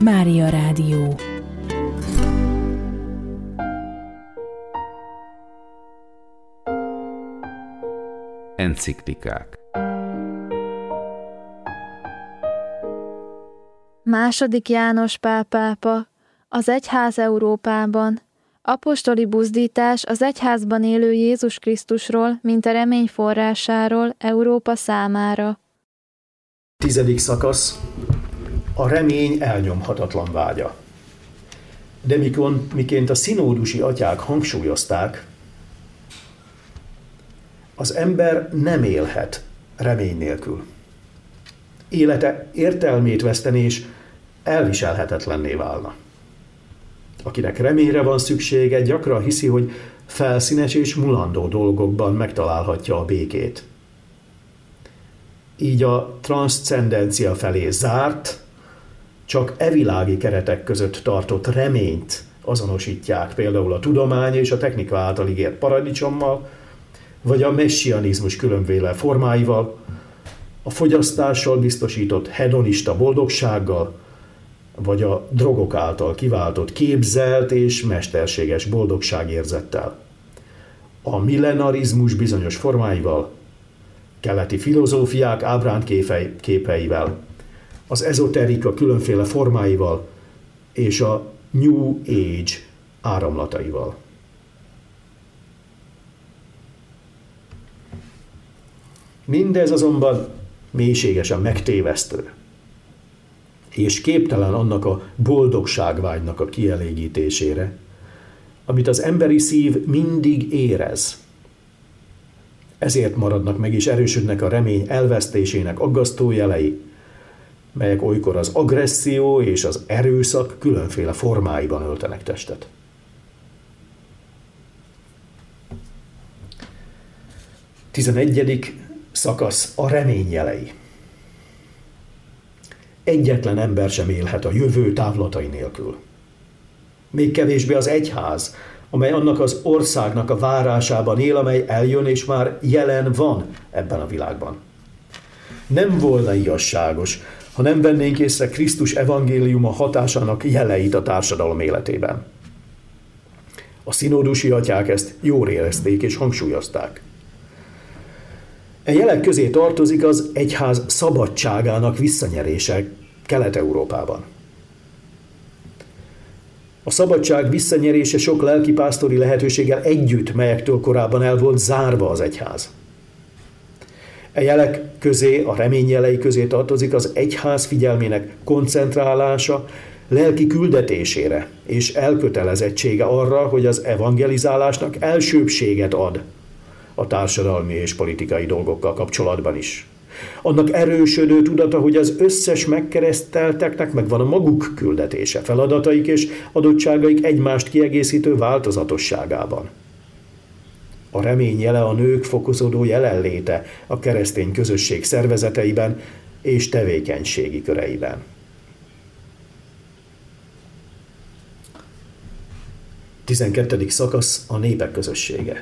Mária Rádió. Enciklikák. Második János Pál pápa, az egyház Európában, apostoli buzdítás az egyházban élő Jézus Krisztusról, mint a remény forrásáról Európa számára. 10. szakasz. A remény elnyomhatatlan vágya. De miként a szinódusi atyák hangsúlyozták, az ember nem élhet remény nélkül. Élete értelmét veszteni és elviselhetetlenné válna. Akinek reményre van szüksége, gyakran hiszi, hogy felszínes és mulandó dolgokban megtalálhatja a békét. Így a transzcendencia felé zárt, csak evilági keretek között tartott reményt azonosítják, például a tudomány és a technika által ígért paradicsommal, vagy a messianizmus különféle formáival, a fogyasztással biztosított hedonista boldogsággal, vagy a drogok által kiváltott képzelt és mesterséges boldogságérzettel, a millenarizmus bizonyos formáival, keleti filozófiák ábránt képeivel, az ezoterika különféle formáival és a New Age áramlataival. Mindez azonban mélységesen megtévesztő, és képtelen annak a boldogságvágynak a kielégítésére, amit az emberi szív mindig érez. Ezért maradnak meg és erősödnek a remény elvesztésének aggasztó jelei, melyek olykor az agresszió és az erőszak különféle formáiban öltenek testet. Tizenegyedik szakasz. A remény jelei. Egyetlen ember sem élhet a jövő távlatai nélkül. Még kevésbé az egyház, amely annak az országnak a várásában él, amely eljön és már jelen van ebben a világban. Nem volna igazságos, ha nem vennénk észre Krisztus evangéliuma hatásának jeleit a társadalom életében. A szinódusi atyák ezt jól érezték és hangsúlyozták. E jelek közé tartozik az egyház szabadságának visszanyerése Kelet-Európában. A szabadság visszanyerése sok lelkipásztori lehetőséggel együtt, melyektől korábban el volt zárva az egyház. E jelek közé, a remény jelei közé tartozik az egyház figyelmének koncentrálása lelki küldetésére és elkötelezettsége arra, hogy az evangelizálásnak elsőbbséget ad a társadalmi és politikai dolgokkal kapcsolatban is. Annak erősödő tudata, hogy az összes megkeresztelteknek megvan a maguk küldetése, feladataik és adottságaik egymást kiegészítő változatosságában. A remény jele a nők fokozódó jelenléte a keresztény közösség szervezeteiben és tevékenységi köreiben. Tizenkettedik szakasz. A népek közössége.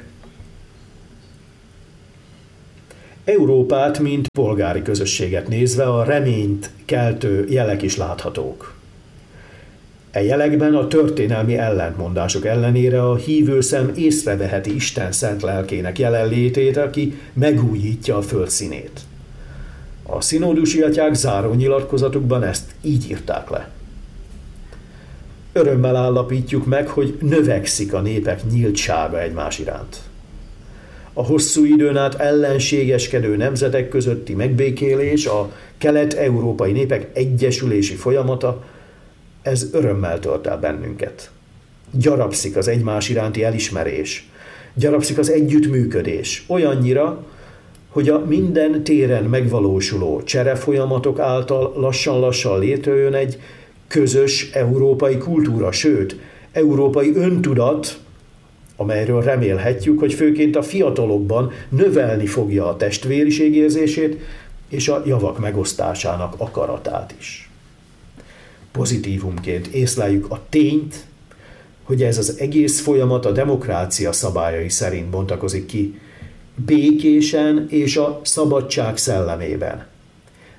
Európát, mint polgári közösséget nézve a reményt keltő jelek is láthatók. E jelekben a történelmi ellentmondások ellenére a hívő szem észreveheti Isten szent lelkének jelenlétét, aki megújítja a föld színét. A szinódusi atyák záró nyilatkozatukban ezt így írták le. Örömmel állapítjuk meg, hogy növekszik a népek nyíltsága egymás iránt. A hosszú időn át ellenségeskedő nemzetek közötti megbékélés, a kelet-európai népek egyesülési folyamata, ez örömmel tölt el bennünket. Gyarapszik az egymás iránti elismerés, gyarapszik az együttműködés, olyannyira, hogy a minden téren megvalósuló cserefolyamatok által lassan-lassan létrejön egy közös európai kultúra, sőt, európai öntudat, amelyről remélhetjük, hogy főként a fiatalokban növelni fogja a testvériség érzését és a javak megosztásának akaratát is. Pozitívumként észleljük a tényt, hogy ez az egész folyamat a demokrácia szabályai szerint bontakozik ki, békésen és a szabadság szellemében.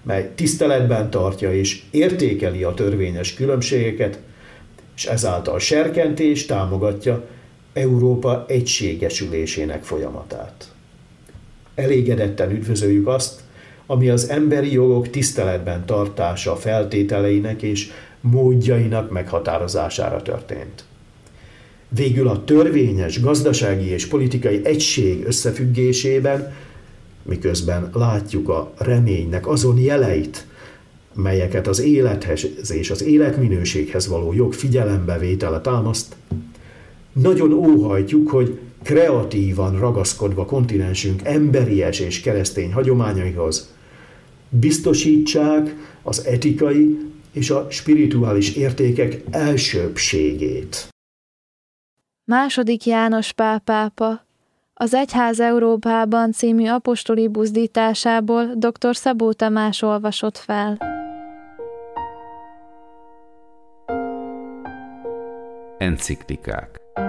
mely tiszteletben tartja és értékeli a törvényes különbségeket, és ezáltal serkenti és támogatja Európa egységesülésének folyamatát. Elégedetten üdvözöljük azt, ami az emberi jogok tiszteletben tartása feltételeinek és módjainak meghatározására történt. Végül a törvényes gazdasági és politikai egység összefüggésében, miközben látjuk a reménynek azon jeleit, melyeket az élethez és az életminőséghez való jog figyelembevétele támaszt, nagyon óhajtjuk, hogy kreatívan ragaszkodva kontinensünk emberies és keresztény hagyományaihoz biztosítsák az etikai és a spirituális értékek elsőbbségét. II. János Pál pápa az Egyház Európában című apostoli buzdításából dr. Szabó Tamás olvasott fel. Enciklikák.